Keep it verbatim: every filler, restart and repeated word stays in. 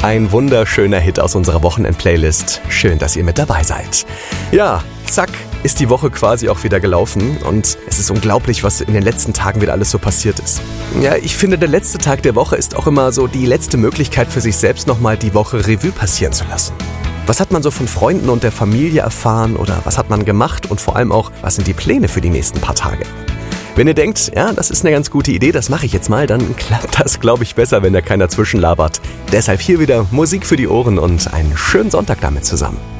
Ein wunderschöner Hit aus unserer Wochenend-Playlist. Schön, dass ihr mit dabei seid. Ja, zack, ist die Woche quasi auch wieder gelaufen und es ist unglaublich, was in den letzten Tagen wieder alles so passiert ist. Ja, ich finde, der letzte Tag der Woche ist auch immer so die letzte Möglichkeit für sich selbst nochmal die Woche Revue passieren zu lassen. Was hat man so von Freunden und der Familie erfahren oder was hat man gemacht und vor allem auch, was sind die Pläne für die nächsten paar Tage? Wenn ihr denkt, ja, das ist eine ganz gute Idee, das mache ich jetzt mal, dann klappt das, glaube ich, besser, wenn da keiner zwischenlabert. Deshalb hier wieder Musik für die Ohren und einen schönen Sonntag damit zusammen.